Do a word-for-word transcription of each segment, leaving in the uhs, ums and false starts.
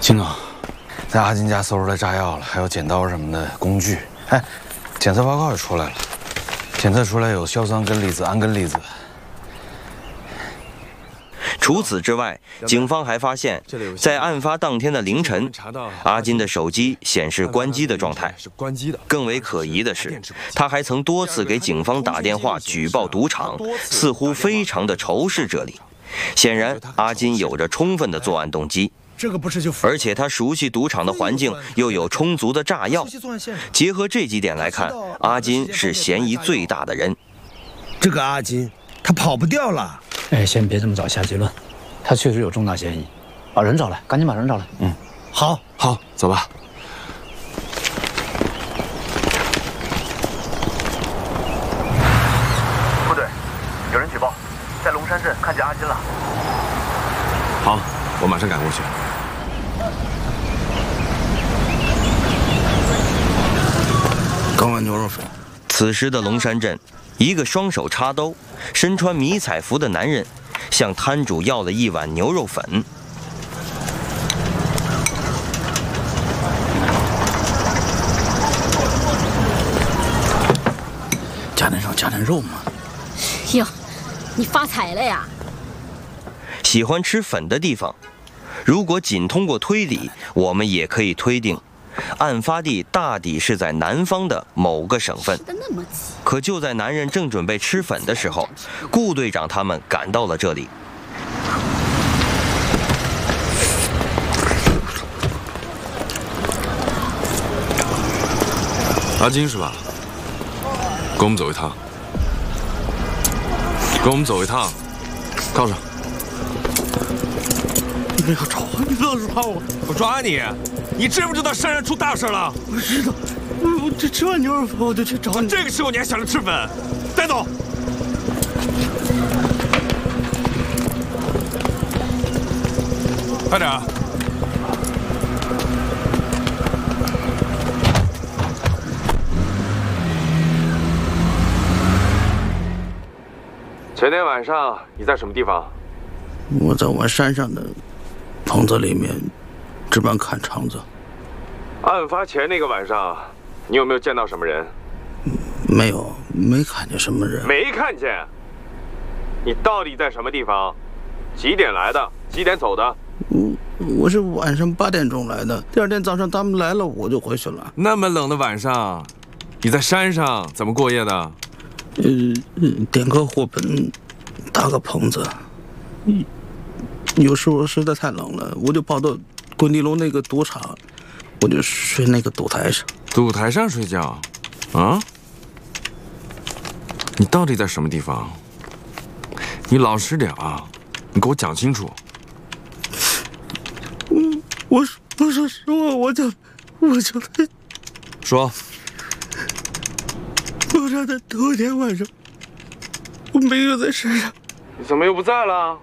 秦总，在阿金家搜出来炸药了，还有剪刀什么的工具。哎，检测报告也出来了，检测出来有硝酸根离子、氨根离子。 除此之外，警方还发现，在案发当天的凌晨，阿金的手机显示关机的状态。更为可疑的是，他还曾多次给警方打电话举报赌场，似乎非常的仇视这里。显然，阿金有着充分的作案动机。 这个不是就…… 而且他熟悉赌场的环境，又有充足的炸药。结合这几点来看，阿金是嫌疑最大的人。 这个阿金，他跑不掉了。 哎，先别这么早下结论，他确实有重大嫌疑，把人找来，赶紧把人找来。 嗯， 好， 好，走吧。 部队，有人举报，在龙山镇看见阿金了。 好，我马上赶过去。 刚碗牛肉粉。 此时的龙山镇。 一个双手插兜、身穿迷彩服的男人，向摊主要了一碗牛肉粉。 加点肉，加点肉嘛。 哟，你发财了呀！ 喜欢吃粉的地方，如果仅通过推理，我们也可以推定。 案发地大抵是在南方的某个省份，可就在男人正准备吃粉的时候，顾队长他们赶到了这里。 阿金是吧？跟我们走一趟，跟我们走一趟，靠上。 你不要抓我！你不要抓我！ 我抓你！ 你知不知道山上出大事了？ 我知道，我我这吃完牛肉粉我就去找你。 这个时候你还想着吃粉？带走！快点！ 前天晚上你在什么地方？ 我在我山上的棚子里面。 值班看场子。 案发前那个晚上，你有没有见到什么人？ 没有，没看见什么人。 没看见。你到底在什么地方？几点来的？几点走的？ 我我是晚上八点钟来的，第二天早上他们来了，我就回去了。 那么冷的晚上，你在山上怎么过夜的？ 呃，点个火盆，搭个棚子。有时候实在太冷了，我就跑到。 滚地楼那个赌场，我就睡那个赌台上。 赌台上睡觉，啊？你到底在什么地方？你老实点啊！你给我讲清楚。 我我我说实话，我就我就说。 我说的头一天晚上，我没有在山上。 你怎么又不在了？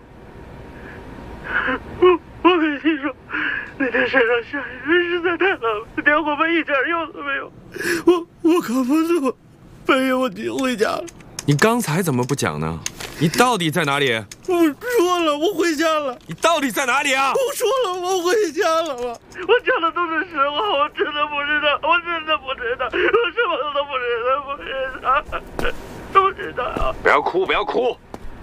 我我跟你说。 那天山上下雨，实在太冷了，点火盆一点用都没有。我我扛不住，半夜我就回家了。 你刚才怎么不讲呢？你到底在哪里？ 我说了，我回家了。 你到底在哪里啊？ 我说了，我回家了嘛。我讲的都是实话，我真的不知道，我真的不知道，我什么都不知道，不知道，不知道啊！ 不要哭，不要哭。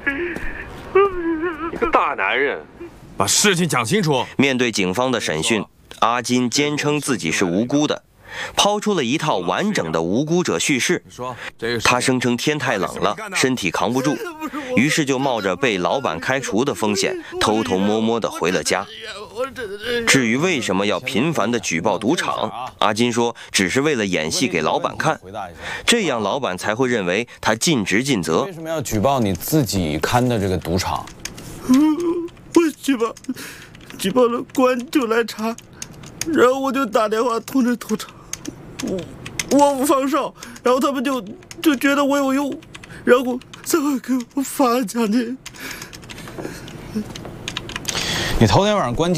一个大男人。 把事情讲清楚。 面对警方的审讯，阿金坚称自己是无辜的，抛出了一套完整的无辜者叙事。他声称天太冷了，身体扛不住，于是就冒着被老板开除的风险，偷偷摸摸地回了家。至于为什么要频繁地举报赌场，阿金说只是为了演戏给老板看，这样老板才会认为他尽职尽责。 为什么要举报你自己看的这个赌场？ 我举报，举报了，公安就来查，然后我就打电话通知赌场，我我不放哨，然后他们就就觉得我有用，然后才会给我发奖金。 你头天晚上关机。